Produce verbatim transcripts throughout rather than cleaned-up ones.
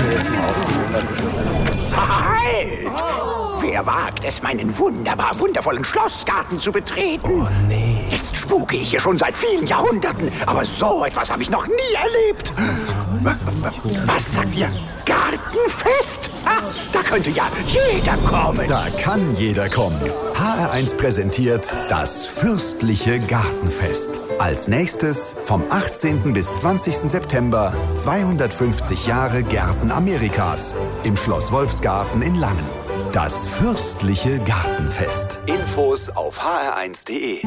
Halt! Wer wagt es, meinen wunderbar wundervollen Schlossgarten zu betreten? Oh nee. Jetzt spuke ich hier schon seit vielen Jahrhunderten, aber so etwas habe ich noch nie erlebt. Was sagt ihr? Gartenfest? Ah, da könnte ja jeder kommen. Da kann jeder kommen. H R eins präsentiert das fürstliche Gartenfest. Als nächstes vom achtzehnten bis zwanzigsten September zweihundertfünfzig Jahre Gärten Amerikas im Schloss Wolfsgarten in Langen. Das fürstliche Gartenfest. Infos auf h r eins punkt d e.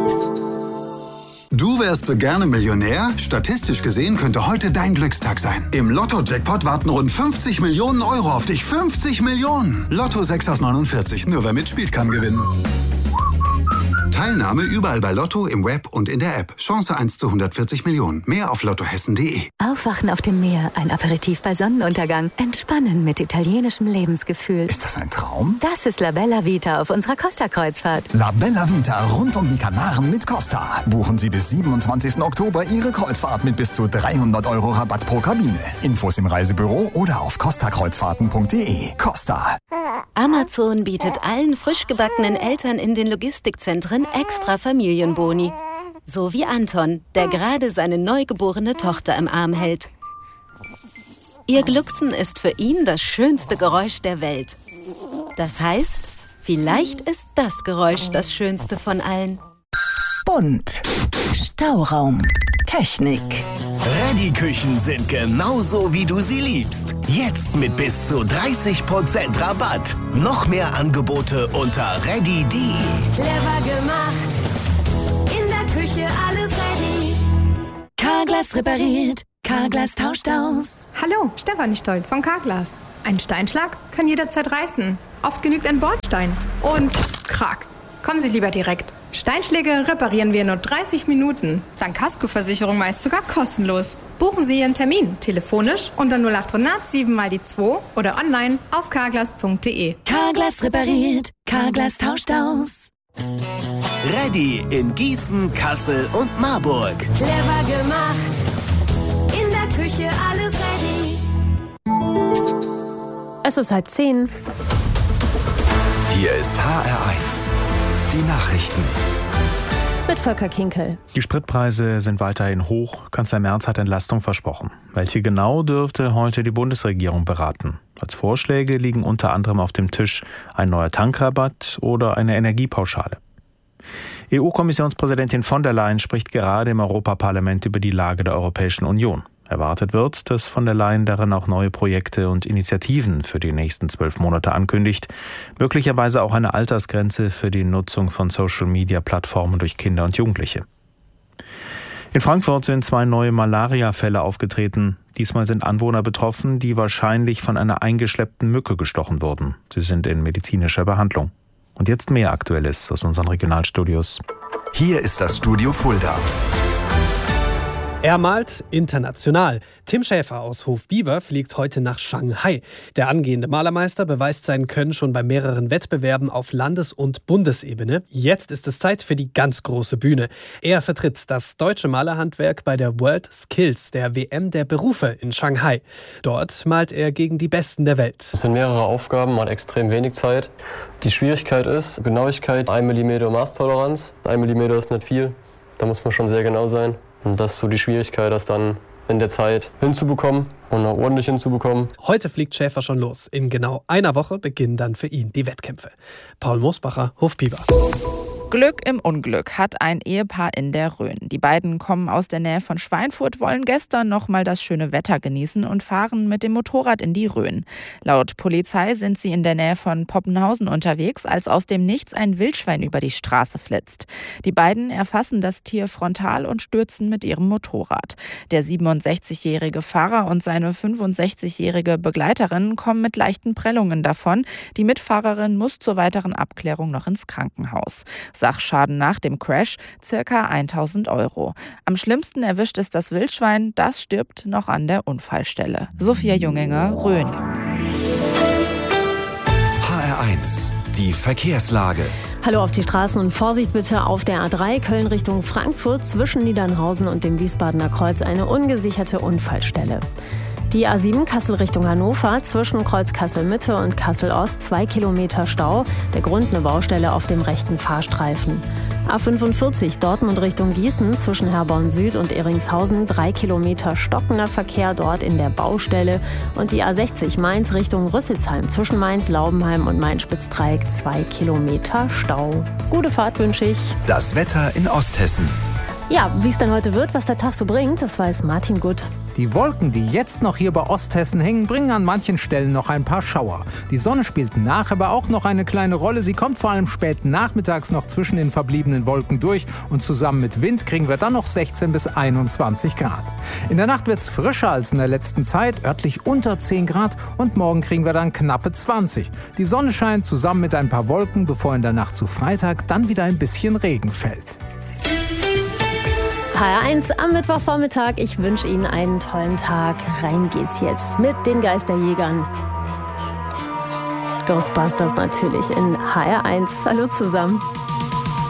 Du wärst so gerne Millionär? Statistisch gesehen könnte heute dein Glückstag sein. Im Lotto-Jackpot warten rund fünfzig Millionen Euro auf dich. fünfzig Millionen! Lotto sechs aus neunundvierzig. Nur wer mitspielt, kann gewinnen. Teilnahme überall bei Lotto, im Web und in der App. Chance eins zu hundertvierzig Millionen. Mehr auf lottohessen punkt d e. Aufwachen auf dem Meer, ein Aperitif bei Sonnenuntergang. Entspannen mit italienischem Lebensgefühl. Ist das ein Traum? Das ist La Bella Vita auf unserer Costa-Kreuzfahrt. La Bella Vita rund um die Kanaren mit Costa. Buchen Sie bis siebenundzwanzigsten Oktober Ihre Kreuzfahrt mit bis zu dreihundert Euro Rabatt pro Kabine. Infos im Reisebüro oder auf costa kreuzfahrten punkt d e. Costa. Amazon bietet allen frisch gebackenen Eltern in den Logistikzentren extra Familienboni. So wie Anton, der gerade seine neugeborene Tochter im Arm hält. Ihr Glucksen ist für ihn das schönste Geräusch der Welt. Das heißt, vielleicht ist das Geräusch das schönste von allen. Bunt. Stauraum. Technik. Reddy-Küchen sind genauso, wie du sie liebst. Jetzt mit bis zu dreißig Prozent Rabatt. Noch mehr Angebote unter reddy punkt d e. Clever gemacht. In der Küche alles ready. Carglass repariert. Carglass tauscht aus. Hallo, Stefanie Stoll von Carglass. Ein Steinschlag kann jederzeit reißen. Oft genügt ein Bordstein. Und krack. Kommen Sie lieber direkt. Steinschläge reparieren wir in nur dreißig Minuten. Dank Kaskoversicherung meist sogar kostenlos. Buchen Sie Ihren Termin telefonisch unter null achthundert sieben mal die zwei oder online auf carglass punkt d e. Carglass repariert. Carglass tauscht aus. Reddy in Gießen, Kassel und Marburg. Clever gemacht. In der Küche alles ready. Es ist halb zehn. Hier ist H R eins. Die Nachrichten. Mit Volker Kinkel. Die Spritpreise sind weiterhin hoch. Kanzler Merz hat Entlastung versprochen. Welche genau, dürfte heute die Bundesregierung beraten. Als Vorschläge liegen unter anderem auf dem Tisch ein neuer Tankrabatt oder eine Energiepauschale. E U-Kommissionspräsidentin von der Leyen spricht gerade im Europaparlament über die Lage der Europäischen Union. Erwartet wird, dass von der Leyen darin auch neue Projekte und Initiativen für die nächsten zwölf Monate ankündigt, möglicherweise auch eine Altersgrenze für die Nutzung von Social-Media-Plattformen durch Kinder und Jugendliche. In Frankfurt sind zwei neue Malaria-Fälle aufgetreten. Diesmal sind Anwohner betroffen, die wahrscheinlich von einer eingeschleppten Mücke gestochen wurden. Sie sind in medizinischer Behandlung. Und jetzt mehr Aktuelles aus unseren Regionalstudios. Hier ist das Studio Fulda. Er malt international. Tim Schäfer aus Hofbieber fliegt heute nach Shanghai. Der angehende Malermeister beweist sein Können schon bei mehreren Wettbewerben auf Landes- und Bundesebene. Jetzt ist es Zeit für die ganz große Bühne. Er vertritt das deutsche Malerhandwerk bei der World Skills, der W M der Berufe in Shanghai. Dort malt er gegen die Besten der Welt. Es sind mehrere Aufgaben, man hat extrem wenig Zeit. Die Schwierigkeit ist Genauigkeit, ein Millimeter Maßtoleranz. ein Millimeter ist nicht viel, da muss man schon sehr genau sein. Und das ist so die Schwierigkeit, das dann in der Zeit hinzubekommen und auch ordentlich hinzubekommen. Heute fliegt Schäfer schon los. In genau einer Woche beginnen dann für ihn die Wettkämpfe. Paul Moosbacher, Hofbieber. Glück im Unglück hat ein Ehepaar in der Rhön. Die beiden kommen aus der Nähe von Schweinfurt, wollen gestern noch mal das schöne Wetter genießen und fahren mit dem Motorrad in die Rhön. Laut Polizei sind sie in der Nähe von Poppenhausen unterwegs, als aus dem Nichts ein Wildschwein über die Straße flitzt. Die beiden erfassen das Tier frontal und stürzen mit ihrem Motorrad. Der siebenundsechzigjährige Fahrer und seine fünfundsechzigjährige Begleiterin kommen mit leichten Prellungen davon. Die Mitfahrerin muss zur weiteren Abklärung noch ins Krankenhaus. Sachschaden nach dem Crash ca. tausend Euro. Am schlimmsten erwischt ist das Wildschwein, das stirbt noch an der Unfallstelle. Sophia Junginger, Rhön. H R eins, die Verkehrslage. Hallo auf die Straßen und Vorsicht bitte auf der A drei Köln Richtung Frankfurt zwischen Niedernhausen und dem Wiesbadener Kreuz eine ungesicherte Unfallstelle. Die A sieben Kassel Richtung Hannover zwischen Kreuz Kassel-Mitte und Kassel-Ost zwei Kilometer Stau. Der Grund eine Baustelle auf dem rechten Fahrstreifen. A fünfundvierzig Dortmund Richtung Gießen zwischen Herborn Süd und Eringshausen drei Kilometer stockender Verkehr dort in der Baustelle. Und die A sechzig Mainz Richtung Rüsselsheim zwischen Mainz, Laubenheim und Main-Spitz-Dreieck zwei Kilometer Stau. Gute Fahrt wünsche ich. Das Wetter in Osthessen. Ja, wie es dann heute wird, was der Tag so bringt, das weiß Martin Gut. Die Wolken, die jetzt noch hier bei Osthessen hängen, bringen an manchen Stellen noch ein paar Schauer. Die Sonne spielt nach, aber auch noch eine kleine Rolle. Sie kommt vor allem spät nachmittags noch zwischen den verbliebenen Wolken durch und zusammen mit Wind kriegen wir dann noch sechzehn bis einundzwanzig Grad. In der Nacht wird es frischer als in der letzten Zeit, örtlich unter zehn Grad und morgen kriegen wir dann knappe zwanzig. Die Sonne scheint zusammen mit ein paar Wolken, bevor in der Nacht zu Freitag dann wieder ein bisschen Regen fällt. H R eins am Mittwochvormittag. Ich wünsche Ihnen einen tollen Tag. Rein geht's jetzt mit den Geisterjägern. Ghostbusters natürlich in H R eins. Hallo zusammen.